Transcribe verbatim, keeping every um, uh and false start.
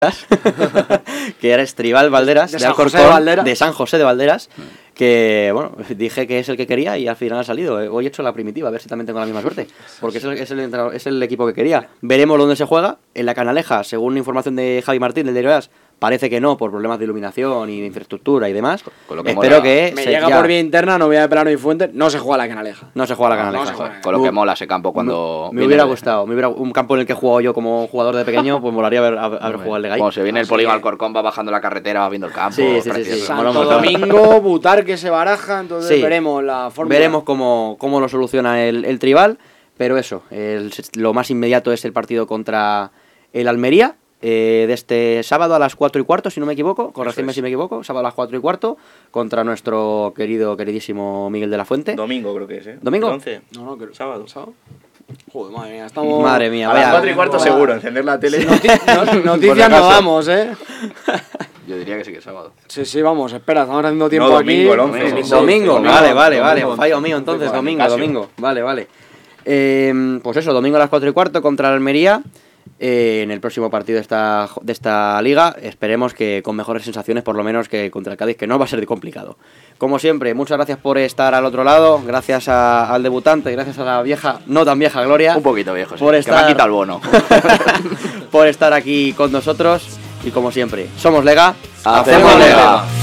que era Estribal Valderas, de, de, San Alcorcón, José de, Valderas. de San José de Valderas, que bueno, dije que es el que quería y al final ha salido. Hoy he hecho la primitiva, a ver si también tengo la misma suerte, porque es el, es el, es el equipo que quería. Veremos dónde se juega, en la Canaleja, según información de Javi Martín, del Diario As, parece que no, por problemas de iluminación y de infraestructura y demás. Con lo que Espero mola. que Me se llega ya... por vía interna, novia de Plano y Fuente, no se juega la Canaleja. No se juega la No, Canaleja. no se juega. Con lo que mola ese campo cuando... Me, me hubiera gustado, me hubiera, un campo en el que he jugado yo como jugador de pequeño, pues molaría haber, haber, haber jugado el de Gai. Cuando se viene el Así polígono que- Alcorcón, va bajando la carretera, va viendo el campo. Sí, sí, sí, precioso. sí. Santo Mola un montón. Domingo, Butar que se baraja, entonces Sí. veremos la fórmula. Veremos cómo, cómo lo soluciona el, el Tribal, pero eso, el, lo más inmediato es el partido contra el Almería, eh, de este sábado a las cuatro y cuarto, si no me equivoco, corregidme es. si me equivoco, sábado a las cuatro y cuarto, contra nuestro querido, queridísimo Miguel de la Fuente. Domingo creo que es, ¿eh? ¿Domingo? ¿El once? No, no, creo. Sábado. ¿Sábado? Joder, madre mía, estamos... Madre mía, A las vaya. cuatro y cuarto Vaya. seguro, encender la tele. Noti- no- Por si noticias no acaso. damos, ¿eh? Yo diría que sí que es sábado. Sí, sí, vamos, espera, estamos haciendo tiempo No, aquí. domingo, el once. Domingo, Domingo, vale, vale, vale, domingo. fallo mío entonces, Domingo, domingo, Casio. domingo, vale, vale. Eh, pues eso, domingo a las cuatro y cuarto contra el Almería, eh, en el próximo partido de esta, de esta liga, esperemos que con mejores sensaciones por lo menos que contra el Cádiz, que no va a ser complicado. Como siempre, muchas gracias por estar al otro lado, gracias a- al debutante, gracias a la vieja, no tan vieja Gloria, Un poquito viejo, sí. Por Que me estar- han quitado el bono. por estar aquí con nosotros y como siempre, somos Lega, Hacemos Lega.